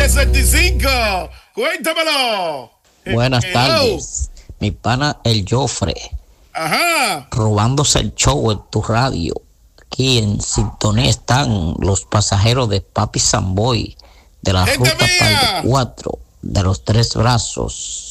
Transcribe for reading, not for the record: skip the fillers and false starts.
65. Cuéntamelo. Buenas tardes, mi pana el Jofre. Ajá. Robándose el show en tu radio. Aquí en sintonía están los pasajeros de Papi Samboy, de la Gente ruta mía. tal 4, de los Tres Brazos.